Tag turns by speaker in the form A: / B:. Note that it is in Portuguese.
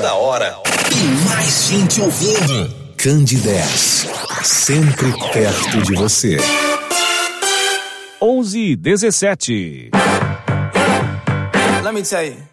A: Toda hora e mais gente ouvindo. Candidez, sempre perto de você.
B: 11:17.
C: Let me tell you.